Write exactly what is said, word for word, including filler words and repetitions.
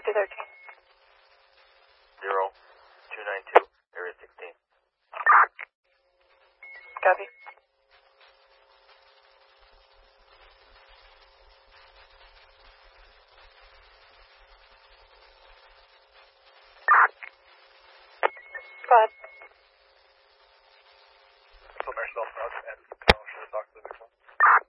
two thirteen. Zero, two nine two, area sixteen. Copy. Go ahead.